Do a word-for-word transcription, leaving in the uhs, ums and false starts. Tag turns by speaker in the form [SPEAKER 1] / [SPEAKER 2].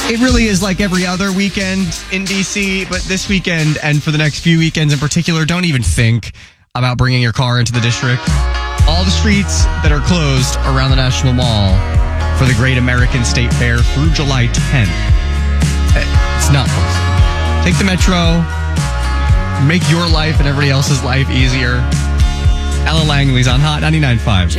[SPEAKER 1] It really is like every other weekend in D C, but this weekend and for the next few weekends in particular, don't even think about bringing your car into the district. All the streets that are closed around the National Mall for the Great American State Fair through July tenth. It's not closed. Take the Metro. Make your life and everybody else's life easier. Ella Langley's on Hot ninety-nine point five.